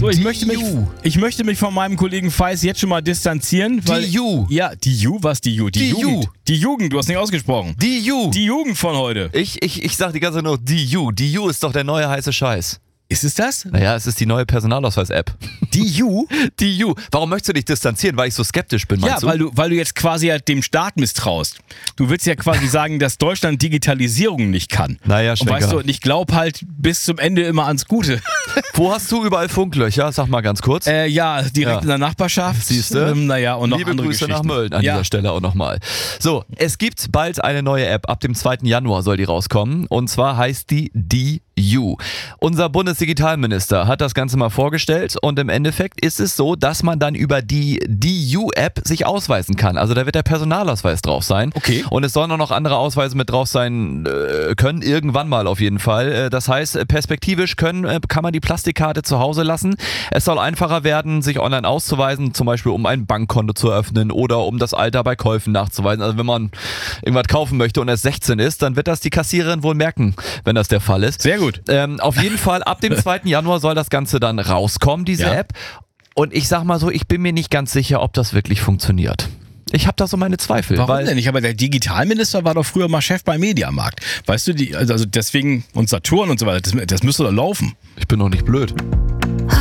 So, ich möchte mich von meinem Kollegen Feis jetzt schon mal distanzieren. Weil, Die Ju. Ja, die Ju? Was die Ju? Die Jugend. Ju. Die Jugend, du hast nicht ausgesprochen. Die Ju. Die Jugend von heute. Ich sag die ganze Zeit nur die Ju. Die Ju ist doch der neue heiße Scheiß. Ist es das? Naja, es ist die neue Personalausweis-App. Die Ju? Die Ju. Warum möchtest du dich distanzieren? Weil ich so skeptisch bin, meinst Ja, du? weil du jetzt quasi ja dem Staat misstraust. Du willst ja quasi sagen, dass Deutschland Digitalisierung nicht kann. Naja, Und Schwenker. weißt du, und ich glaube halt bis zum Ende immer ans Gute. Wo hast du überall Funklöcher? Sag mal ganz kurz. Ja, direkt in der Nachbarschaft. Siehste? Naja, und noch Liebe andere Grüße Geschichten. nach Mölln an dieser Stelle auch nochmal. So, es gibt bald eine neue App. Ab dem 2. Januar soll die rauskommen. Und zwar heißt die You. Unser Bundesdigitalminister hat das Ganze mal vorgestellt und im Endeffekt ist es so, dass man dann über die You-App sich ausweisen kann. Also da wird der Personalausweis drauf sein. Okay. Und es sollen auch noch andere Ausweise mit drauf sein können, irgendwann mal auf jeden Fall. Das heißt, perspektivisch kann man die Plastikkarte zu Hause lassen. Es soll einfacher werden, sich online auszuweisen, zum Beispiel um ein Bankkonto zu öffnen oder um das Alter bei Käufen nachzuweisen. Also wenn man irgendwas kaufen möchte und erst 16 ist, dann wird das die Kassiererin wohl merken, wenn das der Fall ist. Sehr gut. Auf jeden Fall, ab dem 2. Januar soll das Ganze dann rauskommen, diese App. Und ich sag mal so, ich bin mir nicht ganz sicher, ob das wirklich funktioniert. Ich habe da so meine Zweifel. Warum denn nicht? Aber der Digitalminister war doch früher mal Chef beim Mediamarkt. Weißt du, also deswegen und Saturn und so weiter, das müsste doch laufen. Ich bin doch nicht blöd.